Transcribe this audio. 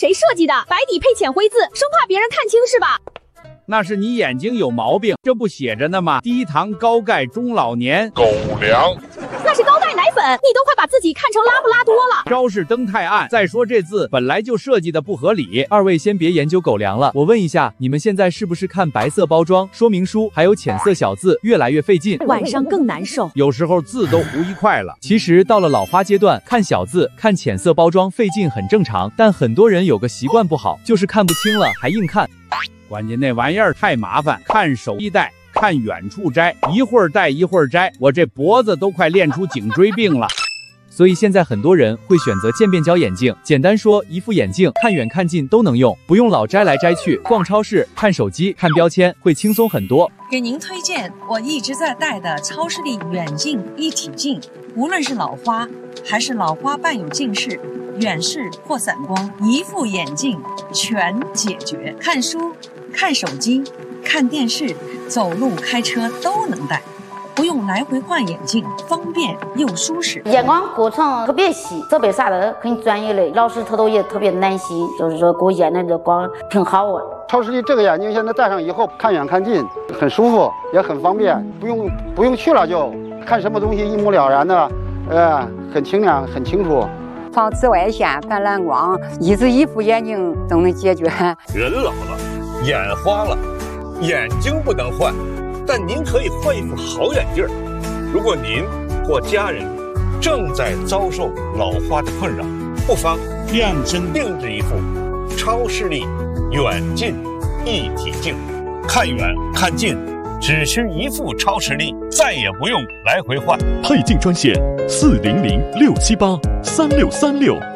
谁设计的？白底配浅灰字，生怕别人看清是吧？ 那是你眼睛有毛病，这不写着呢吗？低糖高钙中老年狗粮。 那是高钙奶粉，你都快把自己看成拉布拉多了。 招式灯太暗，再说这字本来就设计的不合理。二位先别研究狗粮了，我问一下，你们现在是不是看白色包装、说明书还有浅色小字越来越费劲？ 晚上更难受， 有时候字都糊一块了。其实到了老花阶段，看小字、看浅色包装费劲很正常，但很多人有个习惯不好，就是看不清了还硬看。关键那玩意儿太麻烦，看手一戴，看远处摘，一会儿戴一会儿摘，我这脖子都快练出颈椎病了。所以现在很多人会选择渐变焦眼镜，简单说，一副眼镜看远看近都能用，不用老摘来摘去。逛超市、看手机、看标签会轻松很多。 给您推荐我一直在戴的超视力远近一体镜，无论是老花还是老花伴有近视、远视或散光，一副眼镜全解决。看书、看手机、看电视、走路、开车都能戴。不用来回换眼镜，方便又舒适。 眼光过程特别细，设备啥的很专业的，老师他都也特别耐心，就是说给我验的这光挺好啊。 超视力这个眼镜现在戴上以后，看远看近很舒服，也很方便，不用去了就看什么东西一目了然的，很清亮很清楚。 防紫外线、反蓝光，一副眼镜都能解决。 人老了，眼花了，眼睛不能换。但您可以换一副好眼镜。如果您或家人正在遭受老花的困扰，不妨量身定制一副超视力远近一体镜，看远看近只需一副超视力，再也不用来回换。 配镜专线400-678-3636。